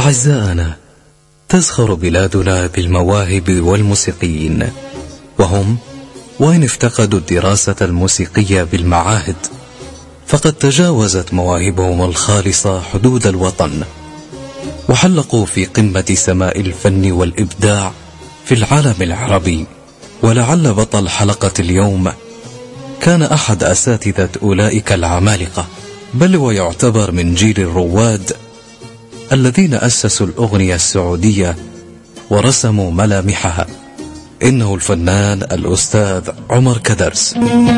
أعزائنا، تزخر بلادنا بالمواهب والموسيقيين، وهم وإن افتقدوا الدراسة الموسيقية بالمعاهد فقد تجاوزت مواهبهم الخالصة حدود الوطن، وحلقوا في قمة سماء الفن والإبداع في العالم العربي. ولعل بطل حلقة اليوم كان أحد أساتذة أولئك العمالقة، بل ويعتبر من جيل الرواد الذين أسسوا الأغنية السعودية ورسموا ملامحها. إنه الفنان الأستاذ عمر كدرس.